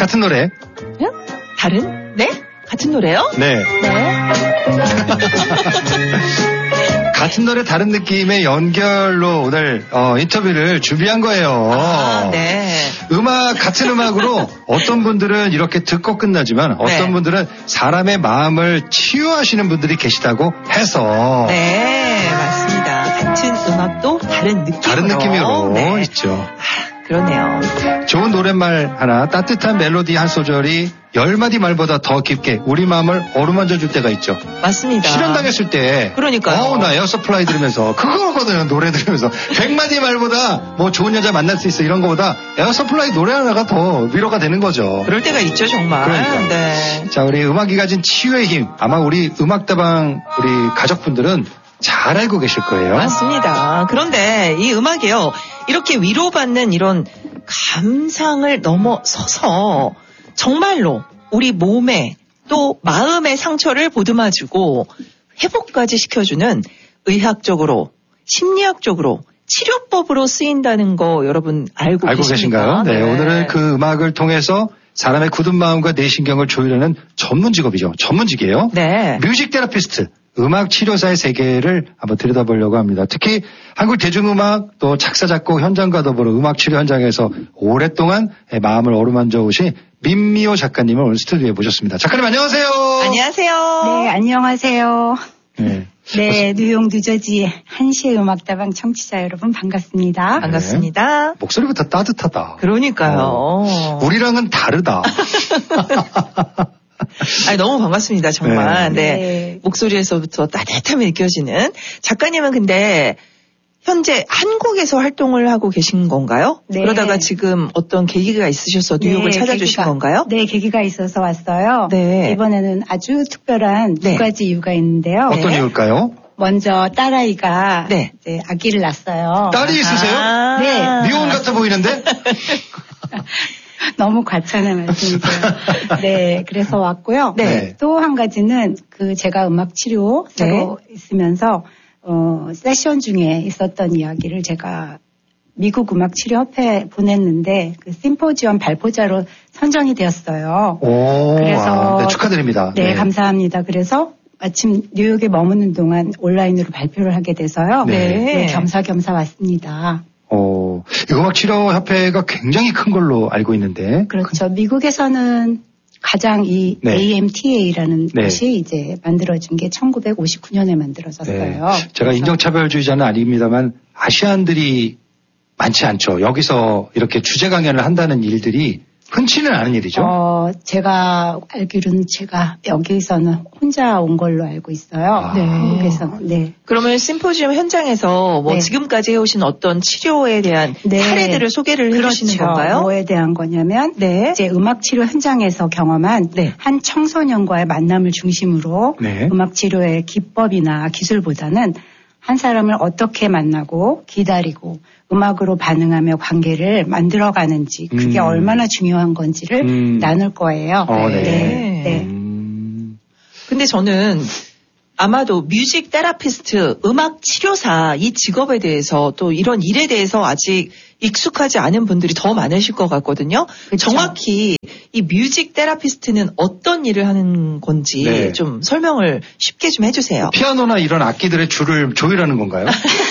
같은 노래. 응? 다른? 네? 같은 노래요? 네. 네. 같은 노래 다른 느낌의 연결로 오늘 인터뷰를 준비한 거예요. 아, 네. 같은 음악으로 어떤 분들은 이렇게 듣고 끝나지만 어떤 네. 분들은 사람의 마음을 치유하시는 분들이 계시다고 해서. 네, 맞습니다. 같은 음악도 다른 느낌으로. 다른 느낌으로 네. 있죠. 그러네요. 좋은 노랫말 하나, 따뜻한 멜로디 한 소절이 10마디 말보다 더 깊게 우리 마음을 어루만져 줄 때가 있죠. 맞습니다. 실현당했을 때. 그러니까요. 나 에어서플라이 들으면서, 그거거든요, 노래 들으면서. 100마디 말보다 뭐 좋은 여자 만날 수 있어, 이런 거보다 에어서플라이 노래 하나가 더 위로가 되는 거죠. 그럴 때가 있죠, 정말. 그러니까. 네. 자, 우리 음악이 가진 치유의 힘. 아마 우리 음악다방, 우리 가족분들은 잘 알고 계실 거예요. 맞습니다. 그런데 이 음악이요, 이렇게 위로받는 이런 감상을 넘어서서 정말로 우리 몸에 또 마음의 상처를 보듬어주고 회복까지 시켜주는 의학적으로, 심리학적으로, 치료법으로 쓰인다는 거 여러분 알고 계신가요? 계십니까? 네, 오늘은 그 음악을 통해서 사람의 굳은 마음과 뇌신경을 조율하는 전문 직업이죠. 전문직이에요. 네. 뮤직 테라피스트. 음악 치료사의 세계를 한번 들여다보려고 합니다. 특히 한국 대중음악 또 작사 작곡 현장과 더불어 음악 치료 현장에서 오랫동안 마음을 어루만져 오신 민미호 작가님을 오늘 스튜디오에 모셨습니다. 작가님 안녕하세요. 안녕하세요. 네, 안녕하세요. 네. 네, 뉴욕 뉴저지 한시의 음악다방 청취자 여러분 반갑습니다. 반갑습니다. 목소리부터 따뜻하다. 그러니까요. 우리랑은 다르다. 아니, 너무 반갑습니다, 정말. 네. 네. 목소리에서부터 따뜻함이 느껴지는. 작가님은 근데 현재 한국에서 활동을 하고 계신 건가요? 네. 그러다가 지금 어떤 계기가 있으셔서 뉴욕을 찾아주신 건가요? 네, 계기가 있어서 왔어요. 네. 이번에는 아주 특별한 네. 두 가지 이유가 있는데요. 어떤 이유일까요? 먼저 딸아이가 네. 이제 아기를 낳았어요. 딸이 있으세요? 네. 미혼 같아 보이는데? 너무 과찬의 말씀이죠. 네, 그래서 왔고요. 네. 또 한 가지는 제가 음악 치료 새로 있으면서 세션 중에 있었던 이야기를 제가 미국 음악 치료 협회에 보냈는데 그 심포지엄 발표자로 선정이 되었어요. 오, 그래서 네, 축하드립니다. 네, 감사합니다. 그래서 마침 뉴욕에 머무는 동안 온라인으로 발표를 하게 돼서요. 네. 겸사겸사 왔습니다. 이 음악치료협회가 굉장히 큰 걸로 알고 있는데. 그렇죠. 미국에서는 가장 이 네. AMTA라는 네. 것이 이제 만들어진 게 1959년에 만들어졌어요. 네. 제가 인종차별주의자는 아닙니다만 아시안들이 많지 않죠. 여기서 이렇게 주제 강연을 한다는 일들이 흔치는 않은 일이죠. 제가 알기로는 제가 여기서는 혼자 온 걸로 알고 있어요. 네. 한국에서. 네. 그러면 심포지엄 현장에서 뭐 네. 지금까지 해오신 어떤 치료에 대한 네. 사례들을 소개를 해주시는 그렇죠. 건가요? 뭐에 대한 거냐면 네. 이제 음악 치료 현장에서 경험한 네. 한 청소년과의 만남을 중심으로 네. 음악 치료의 기법이나 기술보다는 한 사람을 어떻게 만나고 기다리고 음악으로 반응하며 관계를 만들어가는지 그게 얼마나 중요한 건지를 나눌 거예요. 네. 네. 근데 저는 아마도 뮤직 테라피스트, 음악 치료사 이 직업에 대해서 또 이런 일에 대해서 아직 익숙하지 않은 분들이 더 많으실 것 같거든요. 그렇죠. 정확히 이 뮤직 테라피스트는 어떤 일을 하는 건지 네. 좀 설명을 쉽게 좀 해주세요. 피아노나 이런 악기들의 줄을 조율하는 건가요?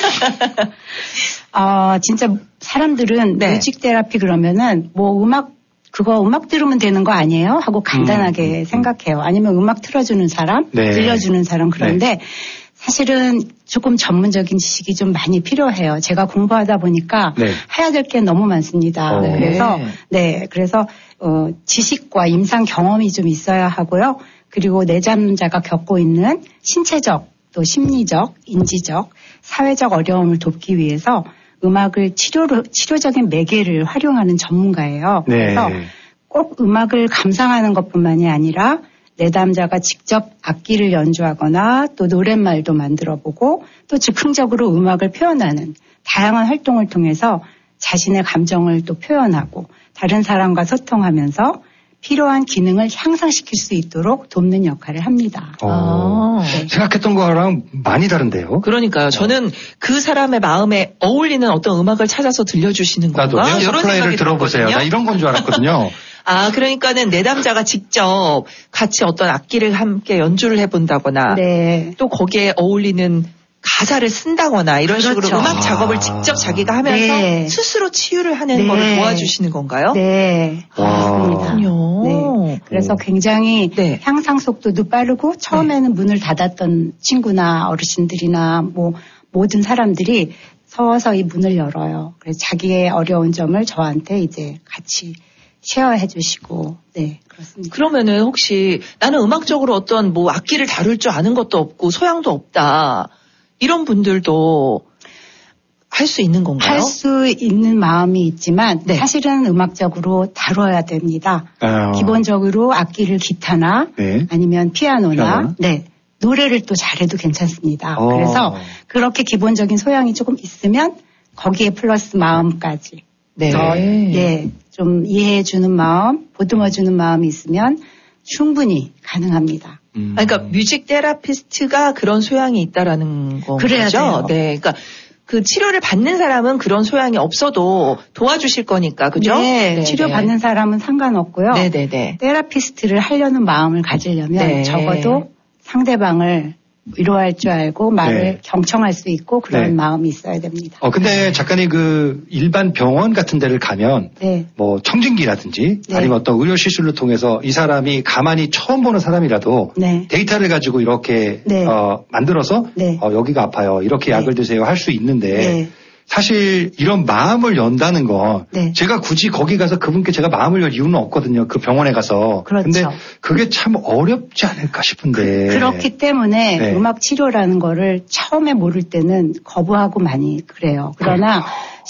진짜 사람들은 네. 뮤직 테라피 그러면은 뭐 음악 들으면 되는 거 아니에요? 하고 간단하게 생각해요. 아니면 음악 틀어주는 사람, 네. 들려주는 사람 그런데 사실은 조금 전문적인 지식이 좀 많이 필요해요. 제가 공부하다 보니까 네. 해야 될 게 너무 많습니다. 그래서 지식과 임상 경험이 좀 있어야 하고요. 그리고 내담자가 겪고 있는 신체적 또 심리적, 인지적, 사회적 어려움을 돕기 위해서 음악을 치료적인 매개를 활용하는 전문가예요. 네. 그래서 꼭 음악을 감상하는 것뿐만이 아니라 내담자가 직접 악기를 연주하거나 또 노랫말도 만들어보고 또 즉흥적으로 음악을 표현하는 다양한 활동을 통해서 자신의 감정을 또 표현하고 다른 사람과 소통하면서 필요한 기능을 향상시킬 수 있도록 돕는 역할을 합니다. 네. 생각했던 거랑 많이 다른데요. 그러니까요. 저는 그 사람의 마음에 어울리는 어떤 음악을 찾아서 들려주시는 건가? 나도 에어서플라이를 들어보세요. 들었거든요. 나 이런 건 줄 알았거든요. 아, 그러니까는 내담자가 직접 같이 어떤 악기를 함께 연주를 해본다거나 네. 또 거기에 어울리는 가사를 쓴다거나 이런 그렇죠. 식으로 음악 작업을 직접 자기가 하면서 네. 스스로 치유를 하는 네. 걸 도와주시는 건가요? 네. 맞습니다. 그렇군요. 네. 그래서 굉장히 네. 향상 속도도 빠르고 처음에는 문을 닫았던 친구나 어르신들이나 뭐 모든 사람들이 서서히 문을 열어요. 그래서 자기의 어려운 점을 저한테 이제 같이 쉐어해 주시고, 네, 그렇습니다. 그러면은 혹시 나는 음악적으로 어떤 뭐 악기를 다룰 줄 아는 것도 없고 소양도 없다. 이런 분들도 할 수 있는 건가요? 할 수 있는 마음이 있지만 네. 사실은 음악적으로 다뤄야 됩니다. 기본적으로 악기를 기타나 네. 아니면 피아노나 피아노나? 네, 노래를 또 잘해도 괜찮습니다. 어. 그래서 그렇게 기본적인 소양이 조금 있으면 거기에 플러스 마음까지 네. 네, 좀 이해해주는 마음, 보듬어주는 마음이 있으면 충분히 가능합니다. 그러니까 뮤직 테라피스트가 그런 소양이 있다라는 건 그래야 거죠. 돼요. 네, 그러니까 그 치료를 받는 사람은 그런 소양이 없어도 도와주실 거니까, 그죠? 네, 치료받는 사람은 상관없고요. 네네네. 테라피스트를 하려는 마음을 가지려면 네. 적어도 상대방을 위로할 줄 알고 말을 네. 경청할 수 있고 그런 네. 마음이 있어야 됩니다. 근데 작가님 그 일반 병원 같은 데를 가면 네. 뭐 청진기라든지 네. 아니면 어떤 의료 시술을 통해서 이 사람이 가만히 처음 보는 사람이라도 네. 데이터를 가지고 이렇게 네. 만들어서 네. 여기가 아파요. 이렇게 네. 약을 드세요. 할 수 있는데 네. 사실 이런 마음을 연다는 건 네. 제가 굳이 거기 가서 그분께 제가 마음을 열 이유는 없거든요. 그 병원에 가서. 그렇죠. 근데 그게 참 어렵지 않을까 싶은데. 그렇기 때문에 네. 음악 치료라는 거를 처음에 모를 때는 거부하고 많이 그래요. 그러나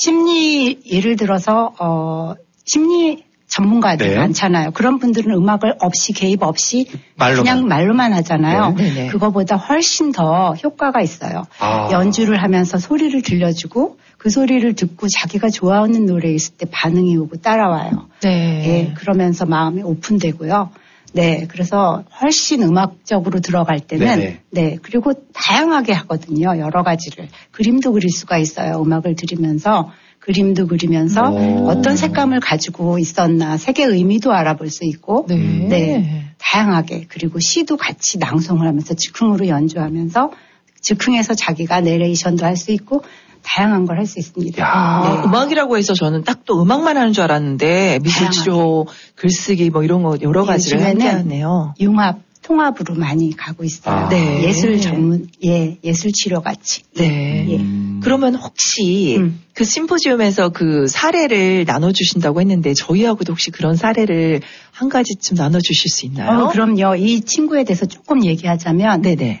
심리 예를 들어서 심리 전문가들 네. 많잖아요. 그런 분들은 음악을 없이 개입 없이 말로만. 그냥 말로만 하잖아요. 네. 네네. 그거보다 훨씬 더 효과가 있어요. 아. 연주를 하면서 소리를 들려주고 그 소리를 듣고 자기가 좋아하는 노래 있을 때 반응이 오고 따라와요. 네. 예, 그러면서 마음이 오픈되고요. 네, 그래서 훨씬 음악적으로 들어갈 때는 네네. 네, 그리고 다양하게 하거든요. 여러 가지를. 그림도 그릴 수가 있어요. 음악을 들으면서 그림도 그리면서 오. 어떤 색감을 가지고 있었나 색의 의미도 알아볼 수 있고 네. 네, 다양하게 그리고 시도 같이 낭송을 하면서 즉흥으로 연주하면서 즉흥에서 자기가 내레이션도 할 수 있고 다양한 걸 할 수 있습니다. 야. 네. 음악이라고 해서 저는 딱 또 음악만 하는 줄 알았는데 미술치료, 글쓰기 뭐 이런 거 여러 가지를 함께 요즘에는 하네요. 융합, 통합으로 많이 가고 있어요. 아. 네. 예술 전문, 예술 치료 같이. 네. 예. 그러면 혹시 그 심포지움에서 그 사례를 나눠주신다고 했는데 저희하고도 혹시 그런 사례를 한 가지쯤 나눠주실 수 있나요? 그럼요. 이 친구에 대해서 조금 얘기하자면, 네네.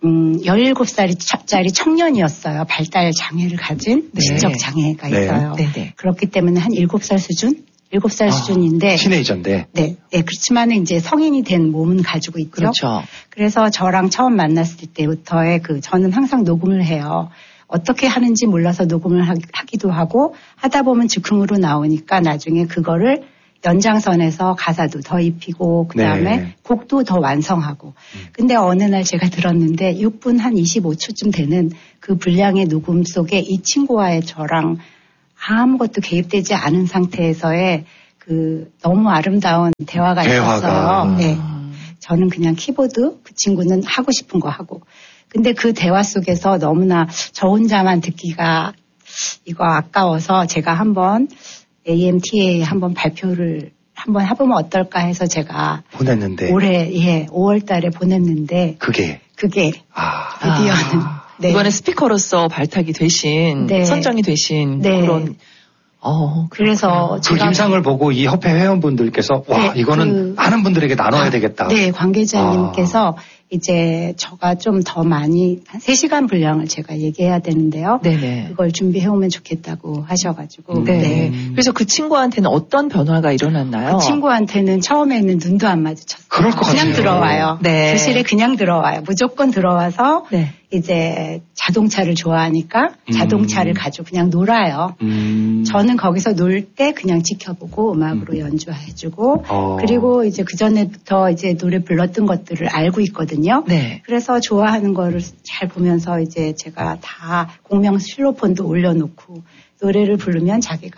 17살짜리 청년이었어요. 발달 장애를 가진 네. 지적 장애가 네. 있어요. 네네. 그렇기 때문에 한 7살 수준? 7살 수준인데, 티네이저인데. 네, 그렇지만 이제 성인이 된 몸은 가지고 있죠. 그렇죠. 그래서 저랑 처음 만났을 때부터의 저는 항상 녹음을 해요. 어떻게 하는지 몰라서 녹음을 하기도 하고 하다 보면 즉흥으로 나오니까 나중에 그거를 연장선에서 가사도 더 입히고 그다음에 네. 곡도 더 완성하고. 근데 어느 날 제가 들었는데 6분 한 25초쯤 되는 그 분량의 녹음 속에 이 친구와의 저랑 아무것도 개입되지 않은 상태에서의 그 너무 아름다운 대화가 있었어요. 네. 저는 그냥 키보드, 그 친구는 하고 싶은 거 하고. 근데 그 대화 속에서 너무나 저 혼자만 듣기가 이거 아까워서 제가 한번 AMTA에 한번 발표를 한번 해보면 어떨까 해서 제가 보냈는데. 올해 5월 달에 보냈는데 그게. 드디어는 네. 이번에 스피커로서 발탁이 되신, 네. 선정이 되신 네. 그런, 그래서 그 제가 임상을 보고 이 협회 회원분들께서 와, 네, 이거는 많은 분들에게 나눠야 되겠다. 네, 관계자님께서 이제 저가 좀 더 많이 한 3시간 분량을 제가 얘기해야 되는데요. 네네. 그걸 준비해오면 좋겠다고 하셔가지고. 네. 그래서 그 친구한테는 어떤 변화가 일어났나요? 그 친구한테는 처음에는 눈도 안 마주쳤어요. 그럴 것 그냥 같아요. 들어와요. 네. 교실에 그냥 들어와요. 무조건 들어와서 네. 이제 자동차를 좋아하니까 자동차를 가지고 그냥 놀아요. 저는 거기서 놀 때 그냥 지켜보고 음악으로 연주해주고 그리고 이제 그 전에부터 이제 노래 불렀던 것들을 알고 있거든요. 네. 그래서 좋아하는 거를 잘 보면서 이제 제가 다 공명 실로폰도 올려놓고 노래를 부르면 자기가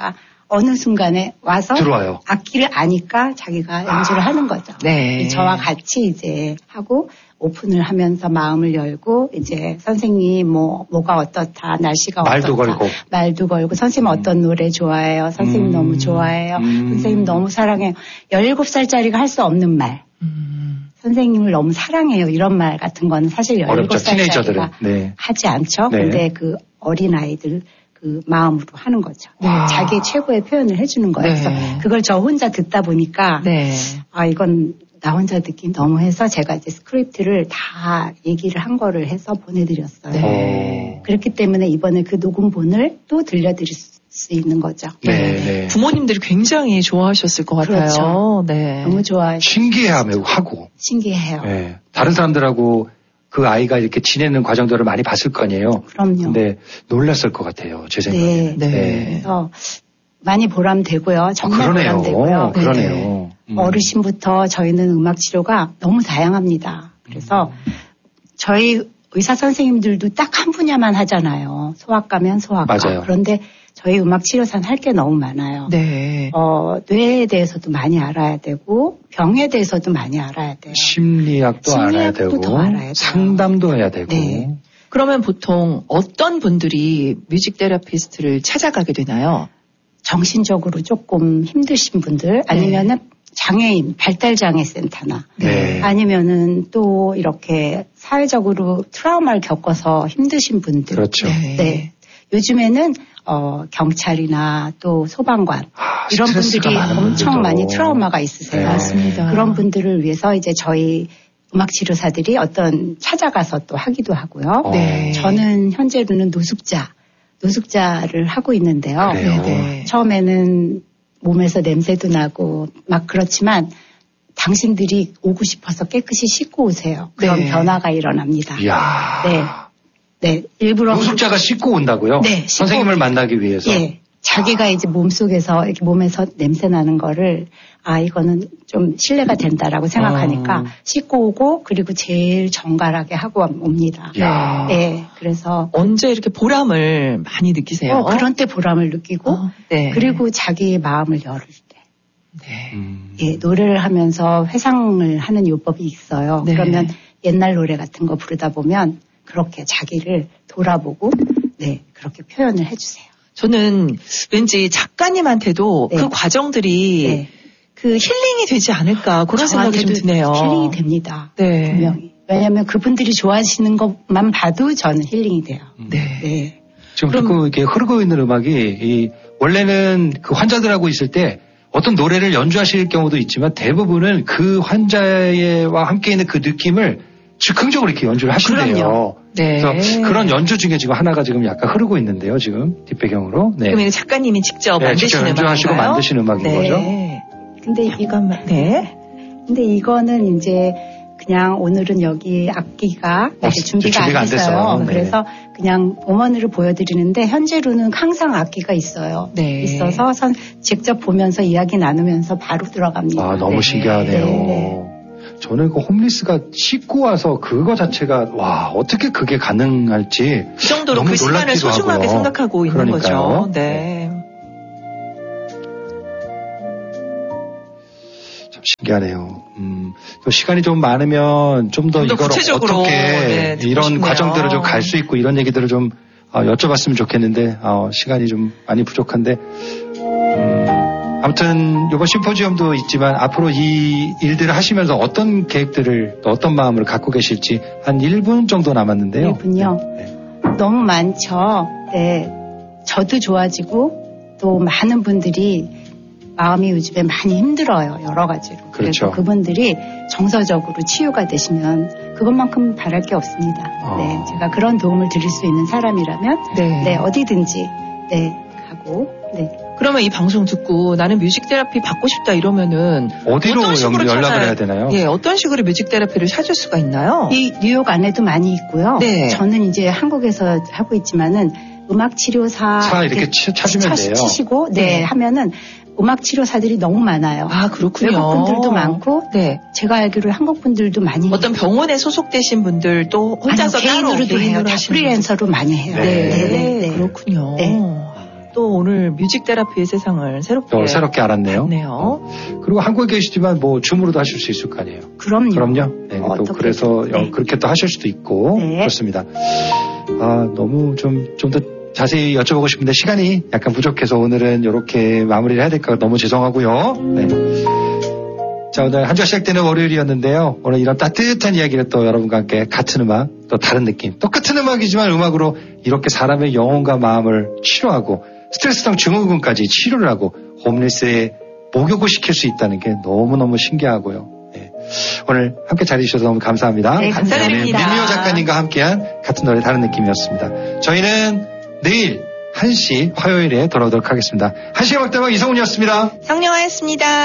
어느 순간에 와서 들어와요. 악기를 아니까 자기가 연주를 하는 거죠. 네. 저와 같이 이제 하고 오픈을 하면서 마음을 열고 이제 선생님 뭐가 어떻다 날씨가 말도 어떻다 걸고. 말도 걸고 선생님 어떤 노래 좋아해요. 선생님 너무 좋아해요. 선생님 너무 사랑해요. 17살짜리가 할 수 없는 말. 선생님을 너무 사랑해요. 이런 말 같은 거는 사실 어렵죠. 17살짜리가 네. 하지 않죠. 네. 근데 그 어린아이들 그 마음으로 하는 거죠. 네. 자기의 최고의 표현을 해주는 거예요. 네. 그래서 그걸 저 혼자 듣다 보니까 네. 이건 나 혼자 듣긴 너무 해서 제가 이제 스크립트를 다 얘기를 한 거를 해서 보내드렸어요. 네. 그렇기 때문에 이번에 그 녹음본을 또 들려드릴 수 있는 거죠. 네. 부모님들이 굉장히 좋아하셨을 것 같아요. 그렇죠. 네. 너무 좋아요. 신기해하고. 신기해요. 네. 다른 사람들하고 그 아이가 이렇게 지내는 과정들을 많이 봤을 거 아니에요. 그럼요. 근데 놀랐을 것 같아요. 제 생각에. 네. 그래서 많이 보람되고요. 정말 그러네요. 보람되고요. 그러네요. 어르신부터 저희는 음악 치료가 너무 다양합니다. 그래서 저희 의사 선생님들도 딱 한 분야만 하잖아요. 소아과면 소아과. 맞아요. 그런데 저희 음악 치료사는 할 게 너무 많아요. 네. 뇌에 대해서도 많이 알아야 되고 병에 대해서도 많이 알아야 돼요. 심리학도 알아야 되고 더 알아야 돼요. 상담도 해야 되고. 네. 그러면 보통 어떤 분들이 뮤직 테라피스트를 찾아가게 되나요? 정신적으로 조금 힘드신 분들 아니면은 장애인 발달장애 센터나 네. 아니면은 또 이렇게 사회적으로 트라우마를 겪어서 힘드신 분들. 그렇죠. 네. 요즘에는 경찰이나 또 소방관 이런 스트레스가 분들이 많은 엄청 분들도. 많이 트라우마가 있으세요. 네. 맞습니다. 그런 분들을 위해서 이제 저희 음악 치료사들이 어떤 찾아가서 또 하기도 하고요. 네. 저는 현재로는 노숙자를 하고 있는데요. 그래요? 네. 처음에는 몸에서 냄새도 나고 막 그렇지만 당신들이 오고 싶어서 깨끗이 씻고 오세요. 그런 네. 변화가 일어납니다. 이야. 네, 일부러 노숙자가 씻고 온다고요? 네, 씻고 선생님을 만나기 위해서. 예. 자기가 이제 몸속에서 이렇게 몸에서 냄새 나는 거를 이거는 좀 신뢰가 된다라고 생각하니까 씻고 오고 그리고 제일 정갈하게 하고 옵니다. 야. 네. 그래서 언제 이렇게 보람을 많이 느끼세요? 그런 때 보람을 느끼고 네. 그리고 자기의 마음을 열을 때 네. 예, 노래를 하면서 회상을 하는 요법이 있어요. 네. 그러면 옛날 노래 같은 거 부르다 보면 그렇게 자기를 돌아보고 그렇게 표현을 해주세요. 저는 왠지 작가님한테도 네. 그 과정들이 네. 그 힐링이 되지 않을까 그런 생각이 좀 저한테도 드네요. 힐링이 됩니다. 네. 분명히. 왜냐하면 그분들이 좋아하시는 것만 봐도 저는 힐링이 돼요. 네. 네. 지금 듣고 이렇게 흐르고 있는 음악이 원래는 그 환자들하고 있을 때 어떤 노래를 연주하실 경우도 있지만 대부분은 그 환자와 함께 있는 그 느낌을 즉흥적으로 이렇게 연주를 하신대요. 그럼요. 네. 그래서 그런 연주 중에 지금 하나가 지금 약간 흐르고 있는데요. 지금 뒷배경으로. 네. 그러면 작가님이 직접 네, 직접 만드시는 연주하시고 음악인가요? 만드신 음악인 네. 거죠? 근데 이것만 네. 근데 이거는 이제 그냥 오늘은 여기 악기가 이제 준비가 안 안 됐어요. 됐어요. 네. 그래서 그냥 음원으로 보여드리는데 현재로는 항상 악기가 있어요. 네. 있어서 직접 보면서 이야기 나누면서 바로 들어갑니다. 너무 네. 신기하네요. 네. 저는 그 홈리스가 씻고 와서 그거 자체가 어떻게 그게 가능할지 그 정도로 너무 그 시간을 놀랍기도 소중하게 하고요. 생각하고 있는 그러니까요. 거죠. 네. 참 신기하네요. 또 시간이 좀 많으면 좀 더 이걸 구체적으로, 어떻게 듣고 이런 싶네요. 과정들을 좀 갈 수 있고 이런 얘기들을 좀 여쭤봤으면 좋겠는데 시간이 좀 많이 부족한데 아무튼 이번 심포지엄도 있지만 앞으로 이 일들을 하시면서 어떤 계획들을 또 어떤 마음을 갖고 계실지 한 1분 정도 남았는데요. 1분요? 네. 너무 많죠. 네. 저도 좋아지고 또 많은 분들이 마음이 요즘에 많이 힘들어요. 여러 가지로. 그렇죠. 그래서 그분들이 정서적으로 치유가 되시면 그것만큼 바랄 게 없습니다. 네. 제가 그런 도움을 드릴 수 있는 사람이라면 네. 어디든지 가고 그러면 이 방송 듣고 나는 뮤직 테라피 받고 싶다 이러면은 어디로 어떤 식으로 연락을 해야 되나요? 예, 어떤 식으로 뮤직 테라피를 찾을 수가 있나요? 이 뉴욕 안에도 많이 있고요. 네. 저는 이제 한국에서 하고 있지만은 음악 치료사 이렇게 찾으면 돼요. 치시고 하면은 음악 치료사들이 너무 많아요. 아, 그렇군요. 외국 분들도 많고 네. 제가 알기로 한국 분들도 많이 어떤 병원에 소속되신 분들도 혼자서 따로 개인으로도 해요. 다 하시는 프리랜서로 많이 해요. 네. 네. 그렇군요. 네. 또 오늘 뮤직 테라피의 세상을 새롭게 알았네요. 봤네요. 그리고 한국에 계시지만 뭐 줌으로도 하실 수 있을 거 아니에요. 그럼요. 네, 또 그래서 네. 그렇게 또 하실 수도 있고 네. 그렇습니다. 너무 좀 더 자세히 여쭤보고 싶은데 시간이 약간 부족해서 오늘은 이렇게 마무리를 해야 될까 너무 죄송하고요. 네. 자, 오늘 한 주가 시작되는 월요일이었는데요. 오늘 이런 따뜻한 이야기를 또 여러분과 함께 같은 음악, 또 다른 느낌, 똑같은 음악이지만 음악으로 이렇게 사람의 영혼과 마음을 치료하고 스트레스성 증후군까지 치료를 하고 홈리스에 목욕을 시킬 수 있다는 게 너무너무 신기하고요. 네. 오늘 함께 자리해 주셔서 너무 감사합니다. 네, 감사드립니다. 민미호 작가님과 함께한 같은 노래 다른 느낌이었습니다. 저희는 내일 1시 화요일에 돌아오도록 하겠습니다. 1시의 막대박 이성훈이었습니다. 성령하였습니다.